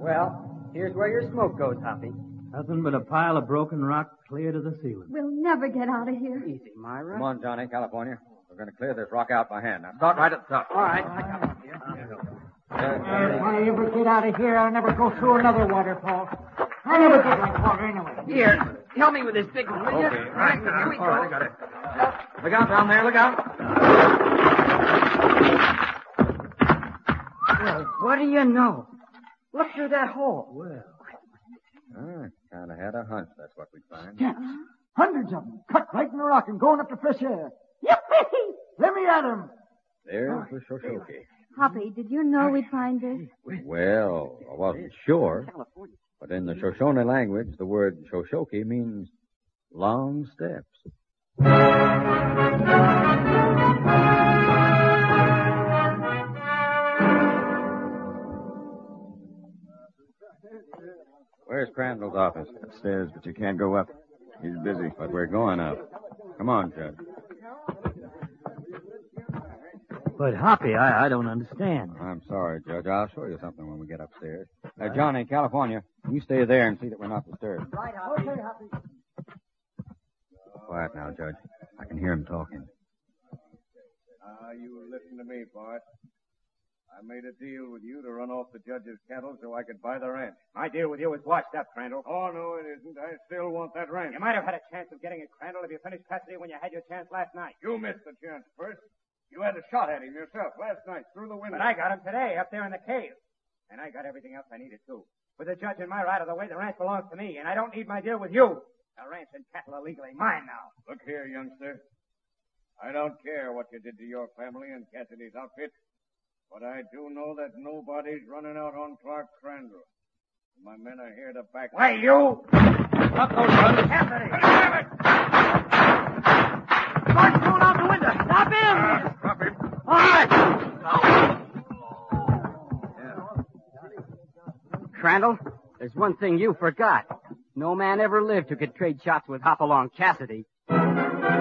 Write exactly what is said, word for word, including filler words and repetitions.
Well, here's where your smoke goes, Hoppy. Nothing but a pile of broken rock clear to the ceiling. We'll never get out of here. Easy, Myra. Come on, Johnny, California. We're going to clear this rock out by hand. Now, start right at the top. All right. If I ever get out of here, I'll never go through another waterfall. I never get like water anyway. Here, help me with this big one, will you? Okay, Right, here we go. All right, I got it. Look out down there, look out. Well, what do you know? Look through that hole. Well, I kind of had a hunch that's what we'd find. Steps. Hundreds of them. Cut right in the rock and going up to fresh air. Yippee! Let me at 'em. There's the Shoshoki. Hoppy, did you know we'd find this? Well, I wasn't sure, but in the Shoshone language, the word Shoshoki means long steps. Where's Crandall's office? Upstairs, but you can't go up. He's busy. But we're going up. Come on, Judge. but Hoppy, I, I don't understand. I'm sorry, Judge. I'll show you something when we get upstairs. Uh, Johnny, California, you stay there and see that we're not disturbed. Right, Hoppy. Okay, Happy. Quiet now, Judge. I can hear him talking. Now, you listen to me, Bart. I made a deal with you to run off the judge's cattle so I could buy the ranch. My deal with you is washed up, Crandall. Oh, no, it isn't. I still want that ranch. You might have had a chance of getting it, Crandall, if you finished Cassidy when you had your chance last night. You missed the chance first. You had a shot at him yourself last night through the window. But I got him today up there in the cave. And I got everything else I needed, too. With the judge and my right of the way, the ranch belongs to me, and I don't need my deal with you. The ranch and cattle are legally mine now. Look here, youngster. I don't care what you did to your family and Cassidy's outfit, but I do know that nobody's running out on Clark Crandall. My men are here to back... Why, you! Stop those guns! Cassidy! Damn it! Mark's thrown out the window! Stop him! Uh, stop him. All right! Crandall, there's one thing you forgot. No man ever lived who could trade shots with Hopalong Cassidy.